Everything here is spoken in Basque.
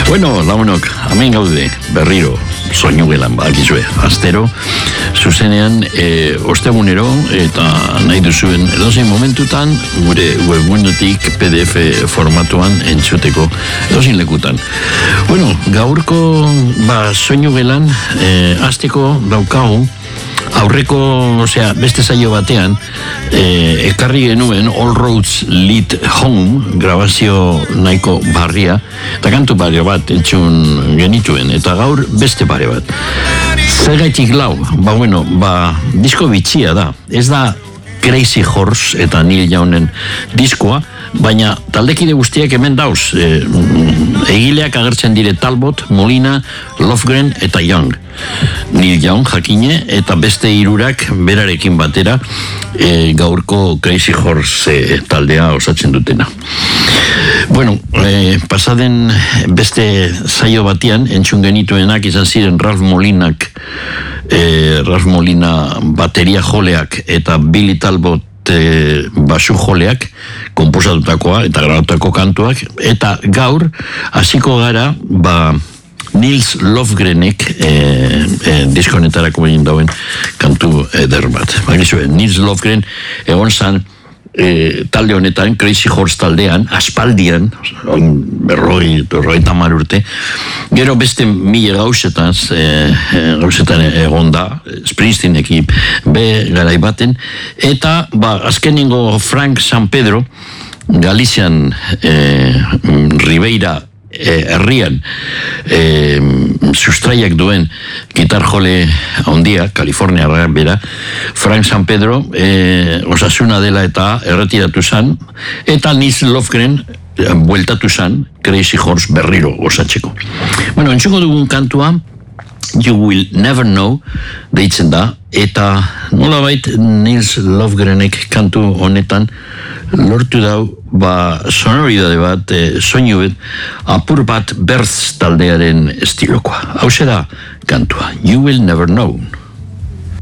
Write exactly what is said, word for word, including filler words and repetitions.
Bueno, lagunok, hemen gaude, berriro, soinu gelan, bakizue, astero, zuzenean, e, ostegunero, eta nahi duzuen edozein momentutan, gure webgunetik P D F formatuan entzuteko edozein lekutan. Bueno, gaurko, ba, soinu gelan, e, asteko daukagu, aurreko, osea, beste saio batean, eh, ekarri genuen All Roads Lead Home, grabazio nahiko barria, eta kantu pare bat entzun genituen, eta gaur beste pare bat. Zergaitik lau, ba bueno, ba, disko bitxia da, ez da Crazy Horse eta Neil Youngen diskoa, baina taldekide guztiak hemen dauz, e, egileak agertzen dire Talbot, Molina, Lofgren eta Young. Neil Young jakine eta beste hirurak berarekin batera e, gaurko Crazy Horse e, taldea osatzen dutena. Bueno, e, pasaden beste saio batean entzun genituenak izan ziren Ralph Molinak, e, Ralph Molina bateria joleak eta Billy Talbot e, basu joleak konposatutakoa eta grabatutako kantuak, eta gaur hasiko gara ba Nils Lofgrenek e, e, diskonetarako behin dauen kantu eder bat. Bagizue, Nils Lofgren egon zan e, talde honetan, Crazy Horse taldean, aspaldian, berroi, berroi tamar urte, gero beste mila gauzetan, e, gauzetan egon da, Springsteenekin be garai baten, eta ba, azkenengo Frank San Pedro, Galizian e, Ribeira herrian e, sustraiak duen gitar jole handia, California bera, Frank San Pedro e, osasuna dela eta erretiratu zan, eta Nils Lofgren bueltatu zan Crazy Horse berriro osatzeko. Bueno, entzuko dugun kantua You Will Never Know deitzen da, eta nolabait Nils Lofgrenek kantu honetan lortu dau, ba, sonoridade bat, e, soinu bet, apur bat Birth taldearen estilokoa. Hau da kantua, You Will Never Know.